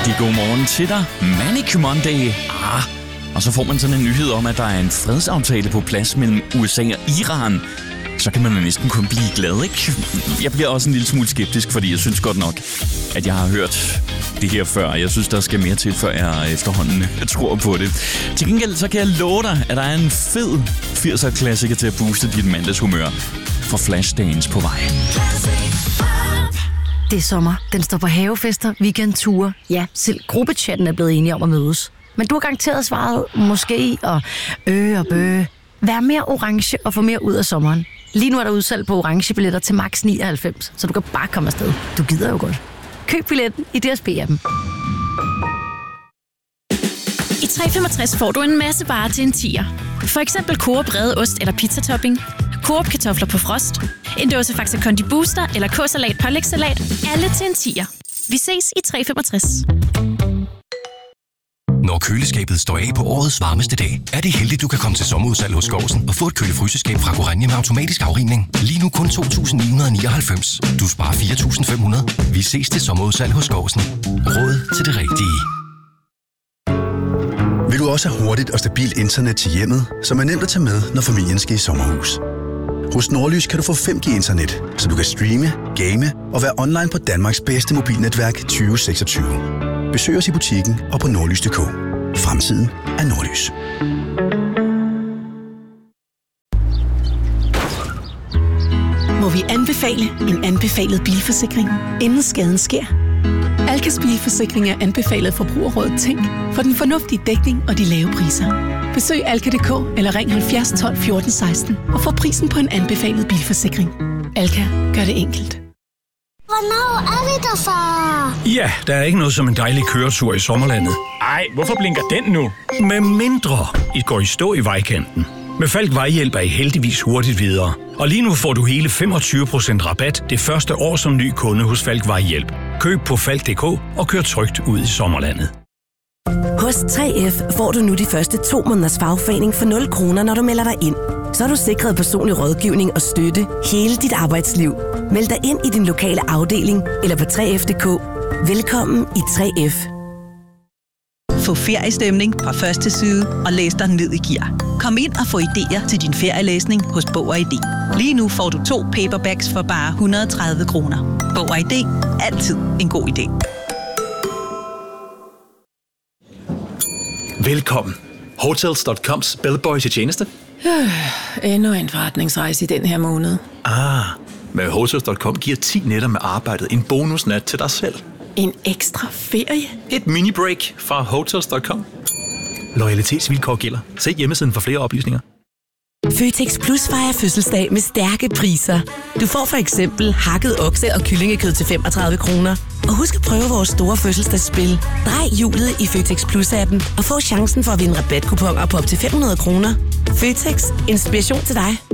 rigtig god morgen til dig. Manic Monday. Og så får man sådan en nyhed om, at der er en fredsaftale på plads mellem USA og Iran. Så kan man jo næsten kun blive glad, ikke? Jeg bliver også en lille smule skeptisk, fordi jeg synes godt nok, at jeg har hørt det her før. Jeg synes, der skal mere til, før jeg efterhånden tror på det. Til gengæld så kan jeg love dig, at der er en fed 80'er-klassiker til at booste dit mandagshumør. For Flashdance på vej. Det er sommer. Den står på havefester, weekendture. Ja, selv gruppechatten er blevet enige om at mødes. Men du har garanteret svaret måske og bø. Vær mere orange og få mere ud af sommeren. Lige nu er der udsalg på orange billetter til max 99, så du kan bare komme afsted. Du gider jo godt. Køb billetten i DSB-appen. I 365 får du en masse varer til en 10'er. For eksempel Coop brede ost eller pizzatopping, Coop kartofler på frost, en dåse Faxe Kondi Booster eller K-salat pålægssalat. Alle til en 10'er. Vi ses i 365. Når køleskabet står af på årets varmeste dag, er det heldigt, du kan komme til sommerudsalg hos Skovsen og få et kølefryseskab fra Gorenje med automatisk afrivning. Lige nu kun 2.999. Du sparer 4.500. Vi ses til sommerudsalg hos Skovsen. Råd til det rigtige. Vil du også have hurtigt og stabilt internet til hjemmet, som er nemt at tage med, når familien skal i sommerhus? Hos Nordlys kan du få 5G-internet, så du kan streame, game og være online på Danmarks bedste mobilnetværk 2026. Besøg os i butikken og på nordlys.dk. Fremtiden er Nordlys. Må vi anbefale en anbefalet bilforsikring, inden skaden sker? Alkas bilforsikring er anbefalet Forbrugerrådet Tænk for den fornuftige dækning og de lave priser. Besøg alka.dk eller ring 70 12 14 16 og få prisen på en anbefalet bilforsikring. Alka gør det enkelt. Hvornår er vi der, far? Ja, der er ikke noget som en dejlig køretur i sommerlandet. Ej, hvorfor blinker den nu? Med mindre I går i stå i vejkanten. Med Falk Vejhjælp er I heldigvis hurtigt videre. Og lige nu får du hele 25% rabat det første år som ny kunde hos Falk Vejhjælp. Køb på falk.dk og kør trygt ud i sommerlandet. Hos 3F får du nu de første 2 måneders fagforening for 0 kroner, når du melder dig ind. Så er du sikret personlig rådgivning og støtte hele dit arbejdsliv. Meld dig ind i din lokale afdeling eller på 3F.dk. Velkommen i 3F. Få feriestemning fra første side og læs dig ned i gear. Kom ind og få idéer til din ferielæsning hos Bog og ID. Lige nu får du 2 paperbacks for bare 130 kroner. Bog og ID. Altid en god idé. Velkommen. Hotels.coms bellboy til tjeneste. Endnu en forretningsrejse i den her måned. Med Hotels.com giver 10 nætter med arbejdet en bonusnat til dig selv. En ekstra ferie? Et mini-break fra Hotels.com. Loyalitetsvilkår gælder. Se hjemmesiden for flere oplysninger. Føtex Plus fejrer fødselsdag med stærke priser. Du får for eksempel hakket okse- og kyllingekød til 35 kroner. Og husk at prøve vores store fødselsdagsspil. Drej hjulet i Føtex Plus-appen og få chancen for at vinde rabatkuponer på op til 500 kroner. Føtex. Inspiration til dig.